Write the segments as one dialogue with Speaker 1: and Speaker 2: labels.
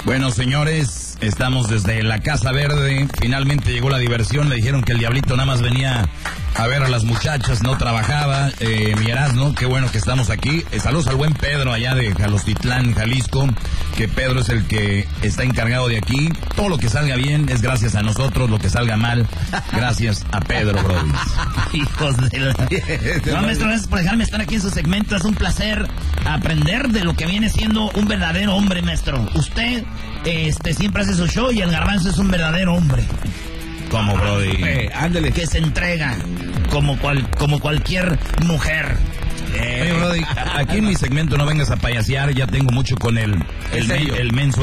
Speaker 1: Bueno, señores, estamos desde la Casa Verde. Finalmente llegó la diversión. Le dijeron que el Diablito nada más venía a ver a las muchachas, no trabajaba. Mi Erasmo, qué bueno que estamos aquí. Saludos al buen Pedro allá de Jalostitlán, Jalisco, que Pedro es el que está encargado de aquí. Todo lo que salga bien es gracias a nosotros, lo que salga mal, gracias a Pedro, brody.
Speaker 2: Hijos de la... No, maestro, gracias por dejarme estar aquí en su segmento. Es un placer aprender de lo que viene siendo un verdadero hombre, maestro. Usted siempre hace su show y el Garbanzo es un verdadero hombre.
Speaker 1: Como, brody.
Speaker 2: Ándale. Que se entrega como cualquier mujer.
Speaker 1: Oye, brody, aquí en mi segmento no vengas a payasear. Ya tengo mucho con el menso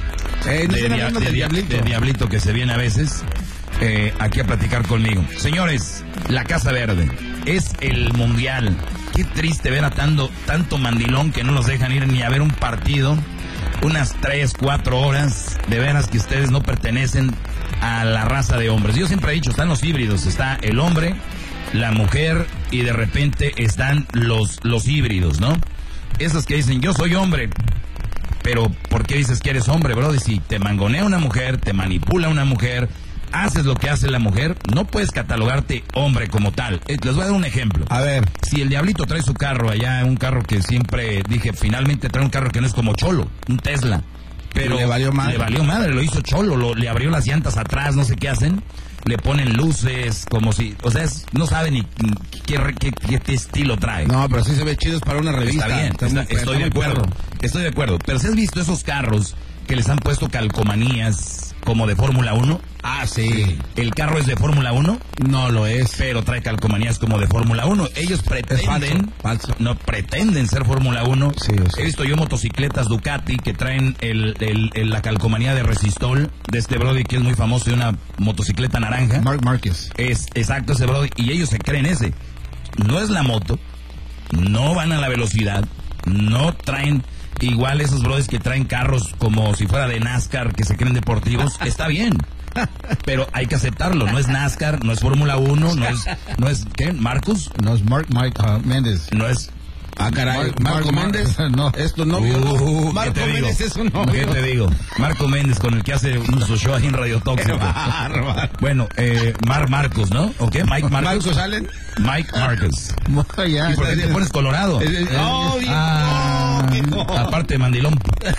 Speaker 1: de Diablito que se viene a veces aquí a platicar conmigo. Señores, la Casa Verde es el mundial. Qué triste ver a tanto mandilón que no los dejan ir ni a ver un partido. Unas 3, 4 horas. De veras que ustedes no pertenecen a la raza de hombres. Yo siempre he dicho, están los híbridos. Está el hombre, la mujer y de repente están los híbridos, ¿no? Esos que dicen, yo soy hombre. Pero, ¿por qué dices que eres hombre, bro? Si te mangonea una mujer, te manipula una mujer, haces lo que hace la mujer, no puedes catalogarte hombre como tal. Les voy a dar un ejemplo.
Speaker 3: A ver.
Speaker 1: Si el Diablito trae su carro allá, un carro que siempre dije, finalmente trae un carro que no es como Cholo, un Tesla. Pero
Speaker 3: le valió madre.
Speaker 1: Lo hizo Cholo, le abrió las llantas atrás, no sé qué hacen. Le ponen luces, como si, o sea, no saben ni qué estilo trae.
Speaker 3: No, pero sí se ve chido para una revista.
Speaker 1: Está bien, estoy de acuerdo. Pero ¿sí has visto esos carros que les han puesto calcomanías como de Fórmula 1?
Speaker 3: Ah, sí.
Speaker 1: ¿El carro es de Fórmula 1?
Speaker 3: No lo es.
Speaker 1: Pero trae calcomanías como de Fórmula 1. Ellos pretenden...
Speaker 3: Falso.
Speaker 1: No, pretenden ser Fórmula 1.
Speaker 3: Sí.
Speaker 1: He visto yo motocicletas Ducati que traen la calcomanía de Resistol, de este brody que es muy famoso, de una motocicleta naranja.
Speaker 3: Marc Márquez.
Speaker 1: Es exacto ese brody. Y ellos se creen ese. No es la moto. No van a la velocidad. No traen... Igual esos brodis que traen carros como si fuera de NASCAR, que se creen deportivos, está bien. Pero hay que aceptarlo, no es NASCAR, no es Fórmula 1, no es ¿qué? ¿Marcus?
Speaker 3: No es Marc Méndez.
Speaker 1: No es...
Speaker 3: Ah, caray, Marco Méndez. No, es tu novio.
Speaker 1: Marco
Speaker 3: Méndez es un novio.
Speaker 1: ¿Qué te digo? Marco Méndez, con el que hace su show ahí en Radio Tóxico. Bueno, Marcos, ¿no? ¿O qué? Mike Marcos.
Speaker 3: ¿Marcos Allen?
Speaker 1: Mike Marcos.
Speaker 3: Ya,
Speaker 1: ¿Y por qué te pones colorado? Aparte de mandilón.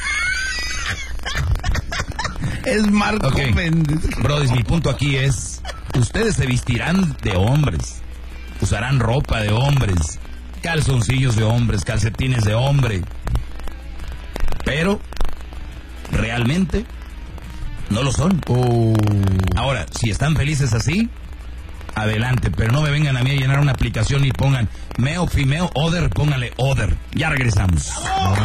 Speaker 3: Es Marco Méndez.
Speaker 1: Brody, mi punto aquí es, ustedes se vestirán de hombres, usarán ropa de hombres, calzoncillos de hombres, calcetines de hombre, pero realmente no lo son. Ahora, si están felices así, adelante, pero no me vengan a mí a llenar una aplicación y pongan male, female, other, pónganle other. Ya regresamos.